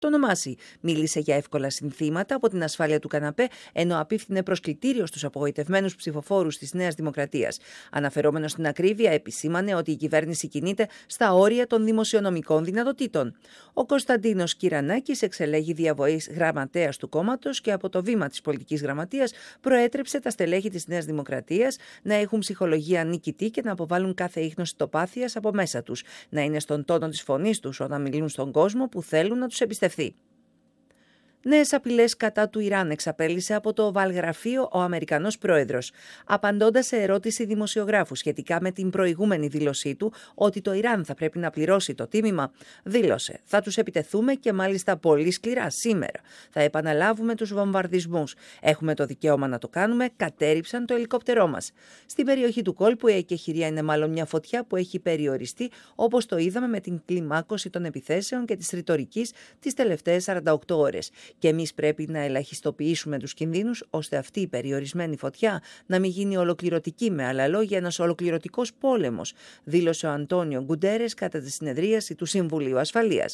το ονομάσει. Μίλησε για εύκολα συνθήματα από την ασφάλεια του καναπέ, ενώ απίφθινε προσκλητήριο στους απογοητευμένους ψηφοφόρους της Νέας Δημοκρατίας. Αναφερόμενος στην ακρίβεια, επισήμανε ότι η κυβέρνηση κινείται στα όρια των δημοσιονομικών δυνατοτήτων. Ο Κωνσταντίνος Κυρανάκης εξελέγει διαβοής γραμματέας του κόμματος και από το βήμα της πολιτικής γραμματείας προέτρεψε τα στελέχη της Νέας Δημοκρατίας να έχουν ψυχολογία νικητή και να αποβάλουν κάθε ίχνος τοπάθειας από μέσα τους, να είναι στον τόνο της φωνής τους όταν μιλούν στον κόσμο που θέλουν να τους εμπιστευτεί. Νέες απειλές κατά του Ιράν εξαπέλυσε από το Oval γραφείο ο Αμερικανός πρόεδρος. Απαντώντας σε ερώτηση δημοσιογράφου σχετικά με την προηγούμενη δήλωσή του ότι το Ιράν θα πρέπει να πληρώσει το τίμημα, δήλωσε: «Θα τους επιτεθούμε και μάλιστα πολύ σκληρά σήμερα. Θα επαναλάβουμε τους βομβαρδισμούς. Έχουμε το δικαίωμα να το κάνουμε. Κατέρριψαν το ελικόπτερό μας». Στην περιοχή του κόλπου η εκεχηρία είναι μάλλον μια φωτιά που έχει περιοριστεί, όπως το είδαμε με την κλιμάκωση των επιθέσεων και της ρητορικής τις τελευταίες 48 ώρες. Και εμείς πρέπει να ελαχιστοποιήσουμε τους κινδύνους, ώστε αυτή η περιορισμένη φωτιά να μην γίνει ολοκληρωτική, με άλλα λόγια ένας ολοκληρωτικός πόλεμος, δήλωσε ο Αντώνιο Γκουντέρες κατά τη συνεδρίαση του Συμβουλίου Ασφαλείας.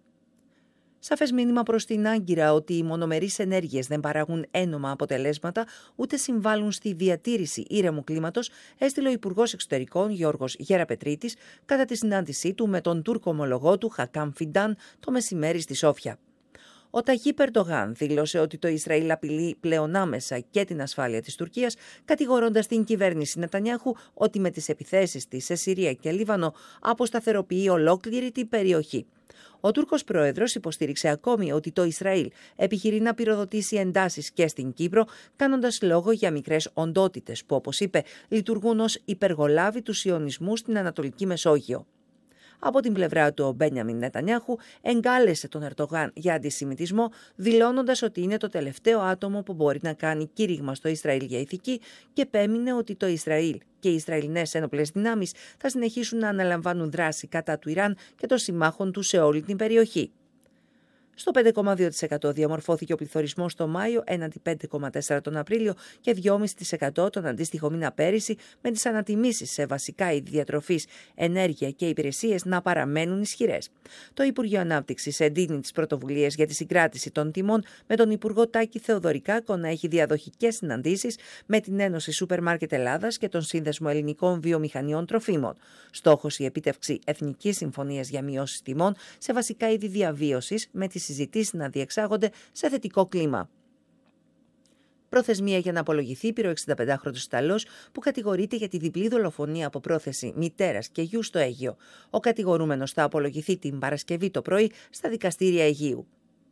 Σαφές μήνυμα προς την Άγκυρα ότι οι μονομερείς ενέργειες δεν παράγουν ένομα αποτελέσματα ούτε συμβάλλουν στη διατήρηση ήρεμου κλίματος, έστειλε ο Υπουργός Εξωτερικών Γιώργος Γεραπετρίτης κατά τη συνάντησή του με τον Τούρκο ομολογό του Χακάμ Φιντάν το μεσημέρι στη Σόφια. Ο Ταγίπ Ερντογάν δήλωσε ότι το Ισραήλ απειλεί πλέον άμεσα και την ασφάλεια της Τουρκίας, κατηγορώντας την κυβέρνηση Νετανιάχου ότι με τις επιθέσεις της σε Συρία και Λίβανο αποσταθεροποιεί ολόκληρη την περιοχή. Ο Τούρκος πρόεδρος υποστήριξε ακόμη ότι το Ισραήλ επιχειρεί να πυροδοτήσει εντάσεις και στην Κύπρο, κάνοντας λόγο για μικρές οντότητες που, όπως είπε, λειτουργούν ως υπεργολάβοι του σιωνισμού στην Ανατολική Μεσόγειο. Από την πλευρά του, ο Μπένιαμιν Νετανιάχου εγκάλεσε τον Ερντογάν για αντισημιτισμό, δηλώνοντας ότι είναι το τελευταίο άτομο που μπορεί να κάνει κήρυγμα στο Ισραήλ για ηθική και επέμεινε ότι το Ισραήλ και οι Ισραηλινές ένοπλες δυνάμεις θα συνεχίσουν να αναλαμβάνουν δράση κατά του Ιράν και των συμμάχων του σε όλη την περιοχή. Στο 5,2% διαμορφώθηκε ο πληθωρισμός το Μάιο έναντι 5,4% τον Απρίλιο και 2,5% τον αντίστοιχο μήνα πέρυσι, με τις ανατιμήσεις σε βασικά είδη διατροφής, ενέργεια και υπηρεσίες να παραμένουν ισχυρές. Το Υπουργείο Ανάπτυξης εντείνει τις πρωτοβουλίες για τη συγκράτηση των τιμών, με τον Υπουργό Τάκη Θεοδωρικάκο να έχει διαδοχικές συναντήσεις με την Ένωση Σούπερ Μάρκετ Ελλάδας και τον Σύνδεσμο Ελληνικών Βιομηχανιών Τροφίμων. Στόχος η επίτευξη εθνικής συμφωνίας για μειώσεις τιμών σε βασικά είδη διαβίωσης, με τις συζητήσεις να διεξάγονται σε θετικό κλίμα. Προθεσμία για να απολογηθεί πήρε ο 65χρονος Ιταλός που κατηγορείται για τη διπλή δολοφονία από πρόθεση μητέρας και γιου στο Αίγυο. Ο κατηγορούμενος θα απολογηθεί την Παρασκευή το πρωί στα δικαστήρια Αιγείου.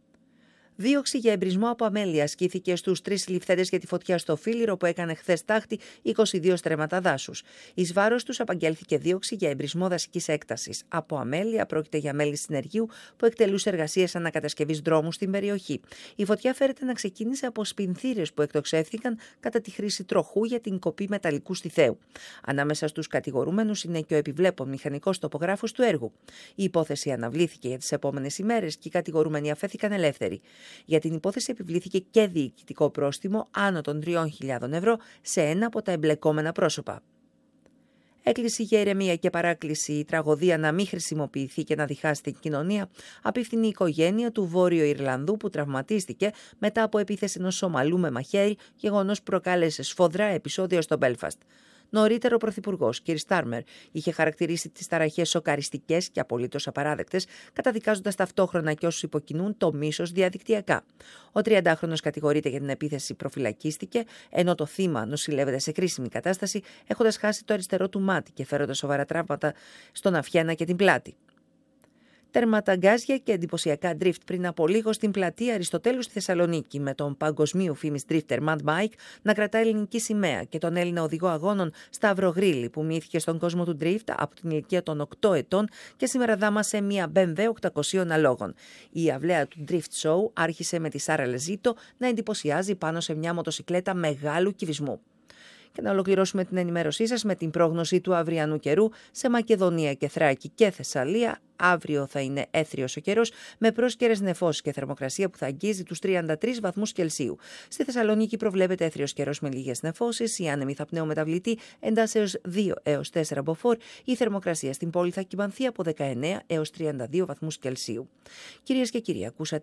Δίωξη για εμπρισμό από αμέλεια ασκήθηκε στους 3 συλληφθέντες για τη φωτιά στο Φίλιρο που έκανε χθες τάχτη 22 στρέμματα δάσους. Εις βάρος τους απαγγέλθηκε δίωξη για εμπρισμό δασικής έκτασης. Από αμέλεια πρόκειται για μέλη συνεργείου που εκτελούσε εργασίες ανακατασκευής δρόμου στην περιοχή. Η φωτιά φέρεται να ξεκίνησε από σπινθήρες που εκτοξεύθηκαν κατά τη χρήση τροχού για την κοπή μεταλλικού στιθέου. Ανάμεσα στους κατηγορούμενους είναι και ο επιβλέπων μηχανικός τοπογράφος του έργου. Η υπόθεση αναβλήθηκε για τις επόμενες ημέρες και οι κατηγορούμενοι αφέθηκαν ελεύθεροι. Για την υπόθεση επιβλήθηκε και διοικητικό πρόστιμο άνω των 3.000 ευρώ σε ένα από τα εμπλεκόμενα πρόσωπα. Έκκληση για ηρεμία και παράκληση η τραγωδία να μην χρησιμοποιηθεί και να διχάσει την κοινωνία απίφθινε η οικογένεια του Βόρειο Ιρλανδού που τραυματίστηκε μετά από επίθεση ενός Σομαλού με μαχαίρι, γεγονός που προκάλεσε σφοδρά επεισόδια στο Μπέλφαστ. Νωρίτερα, ο Πρωθυπουργός κ. Στάρμερ είχε χαρακτηρίσει τις ταραχές σοκαριστικές και απολύτως απαράδεκτες, καταδικάζοντας ταυτόχρονα και όσους υποκινούν το μίσος διαδικτυακά. Ο 30χρονος κατηγορείται για την επίθεση, προφυλακίστηκε, ενώ το θύμα νοσηλεύεται σε κρίσιμη κατάσταση, έχοντας χάσει το αριστερό του μάτι και φέροντας σοβαρά τραύματα στον αφιένα και την πλάτη. Τέρματα γκάζια και εντυπωσιακά drift πριν από λίγο στην πλατεία Αριστοτέλου στη Θεσσαλονίκη, με τον παγκοσμίου φήμης drifter Mad Mike να κρατά ελληνική σημαία και τον Έλληνα οδηγό αγώνων Σταύρο Γρίλη που μύθηκε στον κόσμο του drift από την ηλικία των 8 ετών και σήμερα δάμασε μια BMW 800 αλόγων. Η αυλαία του drift show άρχισε με τη Σάρα Λεζίτο να εντυπωσιάζει πάνω σε μια μοτοσικλέτα μεγάλου κυβισμού. Και να ολοκληρώσουμε την ενημέρωσή σας με την πρόγνωση του αυριανού καιρού σε Μακεδονία και Θράκη και Θεσσαλία. Αύριο θα είναι έθριος ο καιρός με πρόσκαιρες νεφώσεις και θερμοκρασία που θα αγγίζει τους 33 βαθμούς Κελσίου. Στη Θεσσαλονίκη προβλέπεται έθριος καιρός με λίγες νεφώσεις, η άνεμη θα πνέω μεταβλητή εντάσσεως 2 έως 4 μποφόρ. Η θερμοκρασία στην πόλη θα κυμανθεί από 19 έως 32 βαθμούς Κελσίου. Κυρίες και κύριοι, ακούσατε